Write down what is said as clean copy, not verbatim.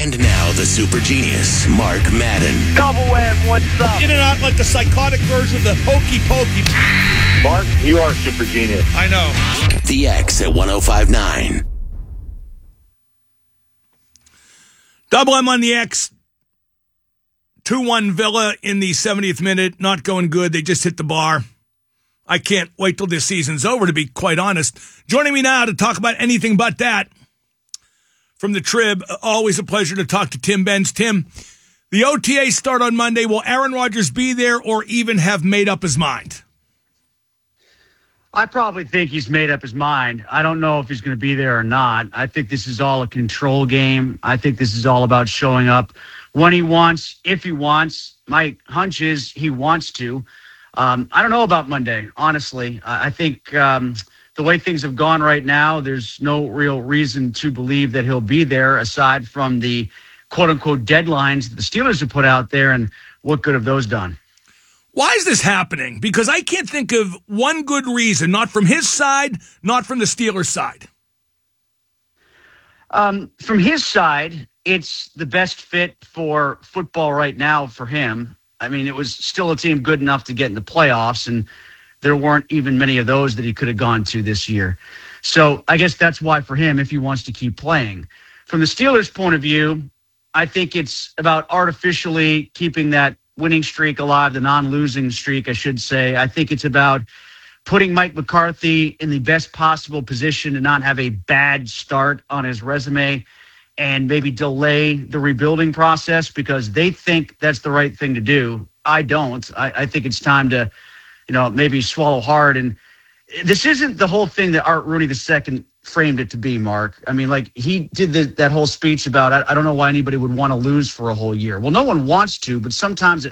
And now the super genius, Mark Madden. Double web, what's up? In and out like the psychotic version of the hokey pokey. Mark, you are super genius. I know. The X at 105.9. Double M on the X. 2-1 Villa in the 70th minute. Not going good. They just hit the bar. I can't wait till this season's over, to be quite honest. Joining me now to talk about anything but that, from the Trib, always a pleasure to talk to Tim Benz. Tim, the OTA start on Monday. Will Aaron Rodgers be there or even have made up his mind? I probably think he's made up his mind. I don't know if he's going to be there or not. I think this is all a control game. I think this is all about showing up when he wants, if he wants. My hunch is he wants to. I don't know about Monday, honestly. I think the way things have gone right now, there's no real reason to believe that he'll be there aside from the quote-unquote deadlines that the Steelers have put out there, and what good have those done? Why is this happening? Because I can't think of one good reason, not from his side, not from the Steelers' side. From his side, it's the best fit for football right now for him. I mean, it was still a team good enough to get in the playoffs, and there weren't even many of those that he could have gone to this year. So I guess that's why for him, if he wants to keep playing. From the Steelers' point of view, I think it's about artificially keeping that winning streak alive, the non-losing streak, I should say. I think it's about putting Mike McCarthy in the best possible position to not have a bad start on his resume and maybe delay the rebuilding process because they think that's the right thing to do. I don't. I think it's time to, maybe swallow hard. And this isn't the whole thing that Art Rooney II framed it to be, Mark. I mean, like, he did that whole speech about, I don't know why anybody would want to lose for a whole year. Well, no one wants to, but sometimes it